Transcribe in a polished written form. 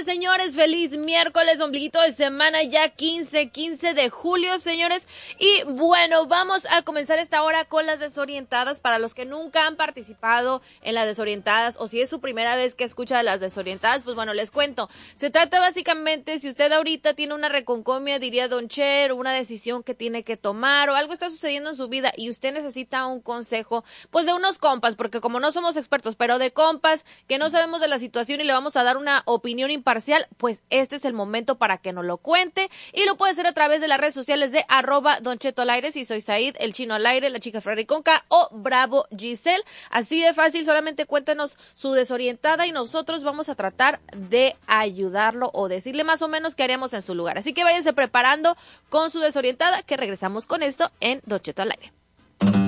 señores, feliz miércoles, ombliguito de semana, ya 15 de julio, señores. Y bueno, vamos a comenzar esta hora con las desorientadas. Para los que nunca han participado en las desorientadas, o si es su primera vez que escucha de las desorientadas, pues bueno, les cuento. Se trata básicamente, si usted ahorita tiene una reconcomia, diría Don Cher, una decisión que tiene que tomar, o algo está sucediendo en su vida y usted necesita un consejo, pues de unos compas, porque como no somos expertos, pero de compas, que no sabemos de la situación y le vamos a dar una opinión imparcial, pues este es el momento para que nos lo cuente, y lo puede hacer a través de las redes sociales de @DonChetoAlAire, si soy Said, el chino al aire, la chica Ferrari con K, o Bravo Giselle. Así de fácil, solamente cuéntenos su desorientada y nosotros vamos a tratar de ayudarlo o decirle más o menos qué haríamos en su lugar. Así que váyanse preparando con su desorientada, que regresamos con esto en Don Cheto al Aire.